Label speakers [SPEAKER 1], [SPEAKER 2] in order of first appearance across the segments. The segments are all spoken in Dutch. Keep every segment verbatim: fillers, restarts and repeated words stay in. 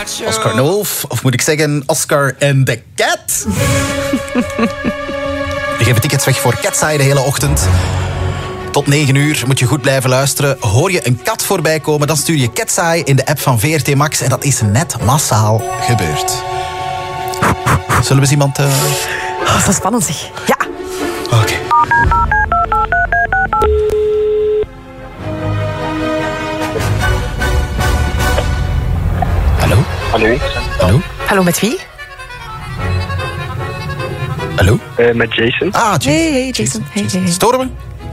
[SPEAKER 1] Oscar Nolf, of moet ik zeggen Oscar en de Cat. We geven tickets weg voor Cat's Eye de hele ochtend. Tot negen uur moet je goed blijven luisteren. Hoor je een kat voorbij komen, dan stuur je Cat's Eye in de app van V R T Max. En dat is net massaal gebeurd. Zullen we eens iemand... Uh...
[SPEAKER 2] Oh, dat is spannend, zeg. Ja.
[SPEAKER 1] Oké. Okay. Hallo?
[SPEAKER 3] Hallo.
[SPEAKER 1] Hallo?
[SPEAKER 2] Hallo, met wie?
[SPEAKER 1] Hallo?
[SPEAKER 3] Uh, met Jason.
[SPEAKER 1] Ah, Jason.
[SPEAKER 2] Hey, hey, Jason. Hey, hey, hey.
[SPEAKER 1] Storen we?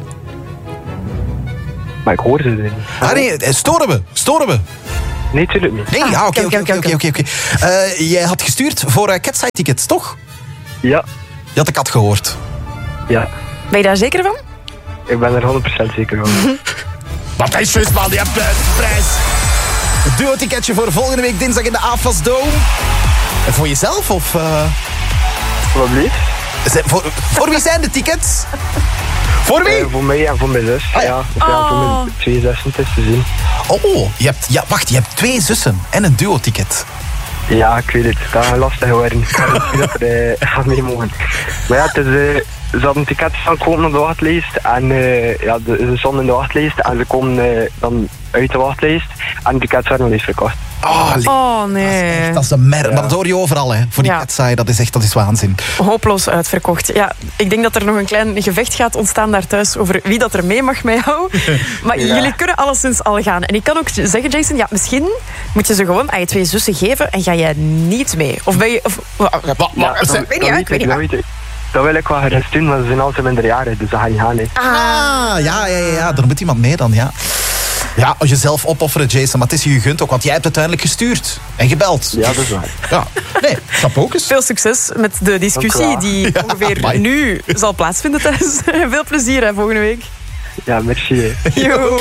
[SPEAKER 3] Maar ik hoorde het niet.
[SPEAKER 1] Ah, nee, storen we? Storen we?
[SPEAKER 3] Nee, natuurlijk niet.
[SPEAKER 1] Nee, ah, oké, oké, oké, oké, oké. Jij had gestuurd voor uh, Cat's Eye tickets, toch?
[SPEAKER 3] Ja.
[SPEAKER 1] Je had de kat gehoord.
[SPEAKER 3] Ja.
[SPEAKER 2] Ben je daar zeker van?
[SPEAKER 3] Ik ben er honderd procent zeker van.
[SPEAKER 1] Wat is juist, man? Je hebt de prijs. Een duo-ticketje voor volgende week dinsdag in de A F A S Dome. En voor jezelf, of... Uh...
[SPEAKER 3] Wat blieft?
[SPEAKER 1] Voor, voor wie zijn de tickets? Voor wie?
[SPEAKER 3] Uh, voor mij en voor mijn zus.
[SPEAKER 1] Ah, ja.
[SPEAKER 3] Ja, of ja, voor mijn twee zussen, het is te zien.
[SPEAKER 1] Oh, je hebt, ja, wacht, je hebt twee zussen en een duo-ticket.
[SPEAKER 3] Ja, ik weet het. Dat is lastig geworden. Ik weet niet dat er uh, gaat mee mogen. Maar ja, het is, uh, ze hadden tickets van komen op de wachtlijst. En uh, ja, de, ze stonden in de wachtlijst. En ze komen uh, dan uit de wachtlijst. En de tickets werden nog eens verkocht.
[SPEAKER 1] Oh,
[SPEAKER 2] Oh, nee.
[SPEAKER 1] echt, dat is een merk. Ja. Maar dat hoor je overal, hè. Voor die
[SPEAKER 2] Ja.
[SPEAKER 1] Cat's Eye, dat is echt, dat is waanzin.
[SPEAKER 2] Hopeloos uitverkocht. Ja, ik denk dat er nog een klein gevecht gaat ontstaan daar thuis over wie dat er mee mag met jou. Maar
[SPEAKER 3] Ja.
[SPEAKER 2] jullie kunnen alleszins al gaan. En ik kan ook zeggen, Jason, ja, misschien moet je ze gewoon aan je twee zussen geven en ga jij niet mee. Of ben je... Of,
[SPEAKER 3] Ja,
[SPEAKER 2] ik weet niet, hè, ik weet niet.
[SPEAKER 3] dat weet ik. Dat wil ik wel gerust doen, want ze zijn altijd minderjarig. Dus dat gaat niet gaan, hè.
[SPEAKER 1] Ah, ja, ja, ja, ja. Er moet iemand mee dan, ja. Ja, als je zelf opofferen, Jason. Maar het is je gegund ook, want jij hebt uiteindelijk gestuurd. En gebeld.
[SPEAKER 3] Ja, dat is waar.
[SPEAKER 1] Ja, nee, chapeau eens.
[SPEAKER 2] Veel succes met de discussie die
[SPEAKER 1] Ja,
[SPEAKER 2] ongeveer
[SPEAKER 1] amai.
[SPEAKER 2] nu zal plaatsvinden thuis. Veel plezier hè, volgende week.
[SPEAKER 3] Ja, merci. Hè.
[SPEAKER 2] Yo.